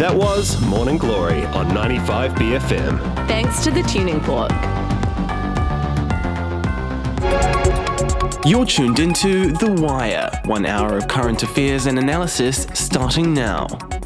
That was Morning Glory on 95BFM. Thanks to the tuning fork. You're tuned into The Wire, 1 hour of current affairs and analysis starting now.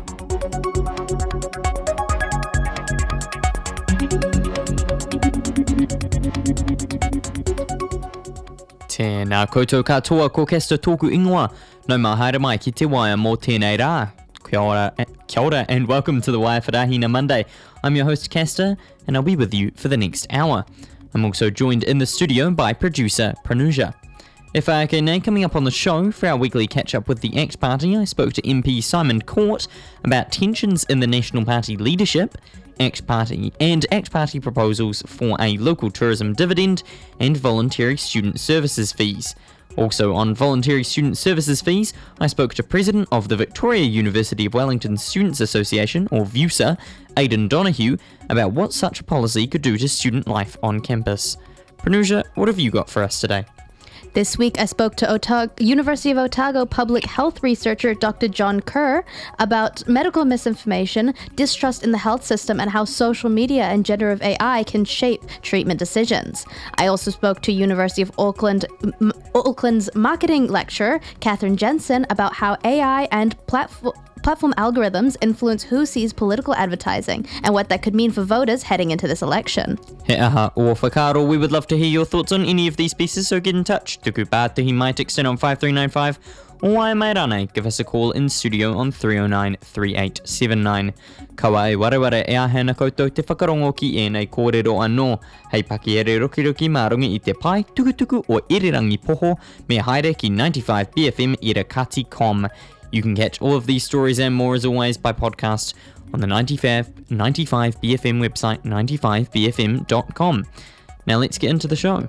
Tēnā koutou katoa ko Kesta tōku ingoa. No mahaere mai ki te Wire mō tēnei rā. Kia ora and welcome to the Wire for Rahina Monday. I'm your host Kesta and I'll be with you for the next hour. I'm also joined in the studio by producer Pranuja. Coming up on the show for our weekly catch-up with the ACT Party, I spoke to MP Simon Court about tensions in the National Party leadership, ACT Party proposals for a local tourism dividend and voluntary student services fees. Also on voluntary student services fees, I spoke to President of the Victoria University of Wellington Students Association, or VUSA, Aidan Donoghue, about what such a policy could do to student life on campus. Pranuja, what have you got for us today? This week, I spoke to University of Otago public health researcher Dr. John Kerr about medical misinformation, distrust in the health system, and how social media and generative AI can shape treatment decisions. I also spoke to University of Auckland's marketing lecturer, Catherine Jensen, about how AI and platform algorithms influence who sees political advertising and what that could mean for voters heading into this election. He aha o whakaaro, we would love to hear your thoughts on any of these pieces, so get in touch. Tuku pātihi mai text in on 5395, or ai mai rane, give us a call in studio on 309 3879. Kawa e wareware e ahena koutou te whakarongo ki ēnei kōrero anō. Hei paki ere rokiroki mārongi I te pai, tukutuku o irirangi poho, me haere ki 95BFM irakati.com. You can catch all of these stories and more as always by podcast on the 95BFM website, 95bfm.com. Now let's get into the show.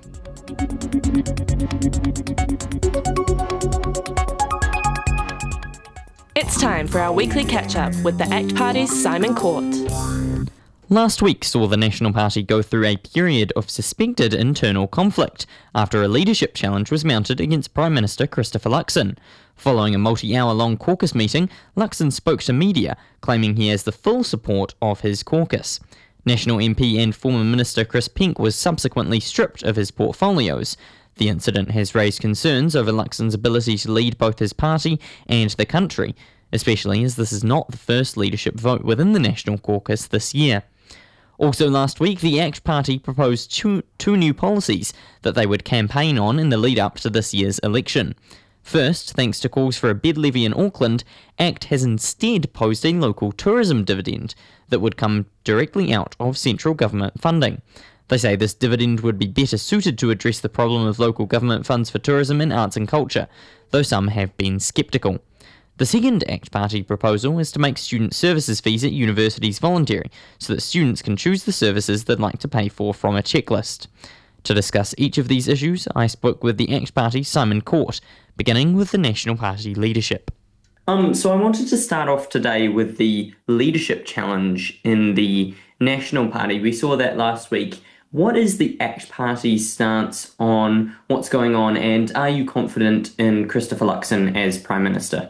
It's time for our weekly catch-up with the ACT Party's Simon Court. Last week saw the National Party go through a period of suspected internal conflict after a leadership challenge was mounted against Prime Minister Christopher Luxon. Following a multi-hour-long caucus meeting, Luxon spoke to media, claiming he has the full support of his caucus. National MP and former Minister Chris Pink was subsequently stripped of his portfolios. The incident has raised concerns over Luxon's ability to lead both his party and the country, especially as this is not the first leadership vote within the National Caucus this year. Also last week, the ACT Party proposed two new policies that they would campaign on in the lead-up to this year's election. First, thanks to calls for a bed levy in Auckland, ACT has instead posed a local tourism dividend that would come directly out of central government funding. They say this dividend would be better suited to address the problem of local government funds for tourism and arts and culture, though some have been sceptical. The second ACT Party proposal is to make student services fees at universities voluntary, so that students can choose the services they'd like to pay for from a checklist. To discuss each of these issues, I spoke with the ACT Party Simon Court, beginning with the National Party leadership. So I wanted to start off today with the leadership challenge in the National Party. We saw that last week. What is the ACT Party's stance on what's going on, and are you confident in Christopher Luxon as Prime Minister?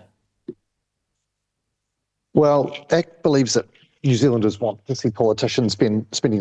Well, ACT believes that New Zealanders want to see politicians spending